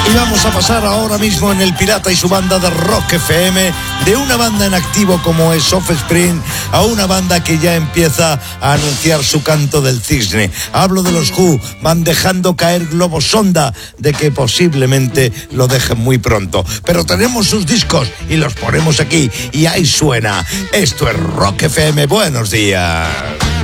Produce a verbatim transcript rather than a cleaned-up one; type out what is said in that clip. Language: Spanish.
Y vamos a pasar ahora mismo en El Pirata y su banda de Rock F M, de una banda en activo como es Offspring a una banda que ya empieza a anunciar su canto del cisne. Hablo de los Who, van dejando caer globos sonda de que posiblemente lo dejen muy pronto. Pero tenemos sus discos y los ponemos aquí y ahí suena. Esto es Rock F M. Buenos días.